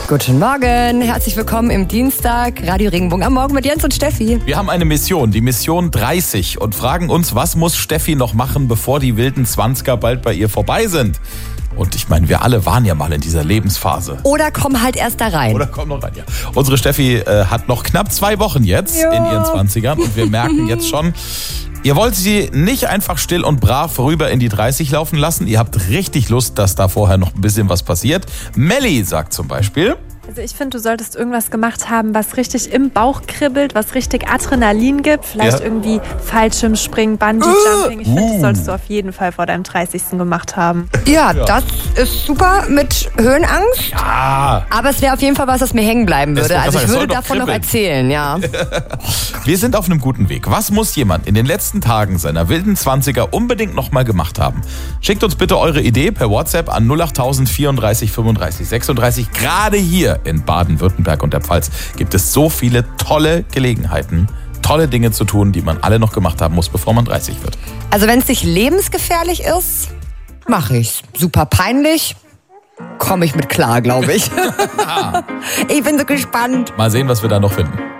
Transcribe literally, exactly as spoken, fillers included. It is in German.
Guten Morgen, herzlich willkommen im Dienstag, Radio Regenbogen am Morgen mit Jens und Steffi. Wir haben eine Mission, die Mission dreißig und fragen uns, was muss Steffi noch machen, bevor die wilden Zwanziger bald bei ihr vorbei sind? Und ich meine, wir alle waren ja mal in dieser Lebensphase. Oder kommen halt erst da rein. Oder kommen noch rein, ja. Unsere Steffi äh, hat noch knapp zwei Wochen jetzt ja. in ihren Zwanzigern und wir merken jetzt schon, ihr wollt sie nicht einfach still und brav rüber in die dreißig laufen lassen. Ihr habt richtig Lust, dass da vorher noch ein bisschen was passiert. Melli sagt zum Beispiel... Also ich finde, du solltest irgendwas gemacht haben, was richtig im Bauch kribbelt, was richtig Adrenalin gibt. Vielleicht ja. irgendwie Fallschirmspringen, Bungee-Jumping. Ich finde, Uh. das solltest du auf jeden Fall vor deinem dreißigsten gemacht haben. Ja, ja, das ist super mit Höhenangst. Ja. Aber es wäre auf jeden Fall was, das mir hängen bleiben würde. Das Also ich soll würde doch davon noch kribbeln. erzählen, ja. Wir sind auf einem guten Weg. Was muss jemand in den letzten Tagen seiner wilden Zwanziger unbedingt noch mal gemacht haben? Schickt uns bitte eure Idee per WhatsApp an null acht tausend vierunddreißig fünfunddreißig sechsunddreißig. Gerade hier in Baden-Württemberg und der Pfalz gibt es so viele tolle Gelegenheiten, tolle Dinge zu tun, die man alle noch gemacht haben muss, bevor man dreißig wird. Also wenn es nicht lebensgefährlich ist, mache ich's. Super peinlich, komme ich mit klar, glaube ich. Ich bin so gespannt. Mal sehen, was wir da noch finden.